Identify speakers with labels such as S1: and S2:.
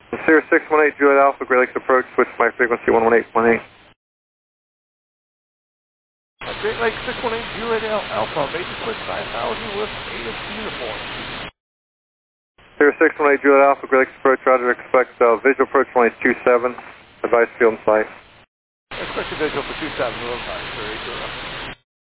S1: Sierra 618 Juliet Alpha, Great Lakes approach, switch my frequency 118.8.
S2: Great Lakes 618 Juliet Alpha, major switch 9000 with AS uniform.
S1: Sierra 618 Juliet Alpha, Great Lakes approach, roger, expect visual approach 127, advice field in sight.
S2: Expect a visual for 27, very good.